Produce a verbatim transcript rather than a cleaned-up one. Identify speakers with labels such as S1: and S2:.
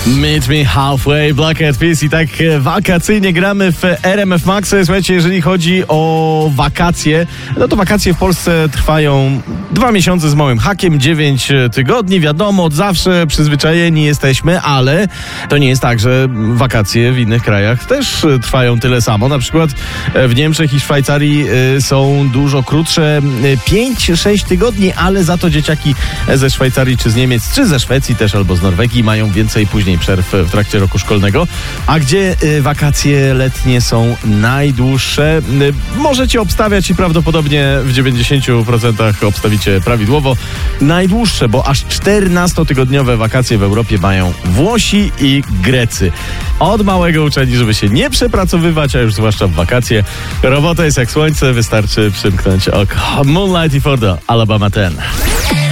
S1: Meet me halfway, Black Eyed Peas i tak wakacyjnie gramy w R M F Max. Słuchajcie, jeżeli chodzi o wakacje, no to wakacje w Polsce trwają dwa miesiące z małym hakiem, dziewięć tygodni. Wiadomo, od zawsze przyzwyczajeni jesteśmy, ale to nie jest tak, że wakacje w innych krajach też trwają tyle samo. Na przykład w Niemczech i Szwajcarii są dużo krótsze, pięć sześć tygodni, ale za to dzieciaki ze Szwajcarii czy z Niemiec, czy ze Szwecji też albo z Norwegii mają więcej później przerw w trakcie roku szkolnego. A gdzie y, wakacje letnie są najdłuższe? Y, możecie obstawiać i prawdopodobnie w dziewięćdziesięciu procentach obstawicie prawidłowo. Najdłuższe, bo aż czternastotygodniowe wakacje w Europie mają Włosi i Grecy. Od małego uczeni, żeby się nie przepracowywać, a już zwłaszcza w wakacje. Robota jest jak słońce, wystarczy przymknąć oko. Moonlight i Fordo, Alabama ten.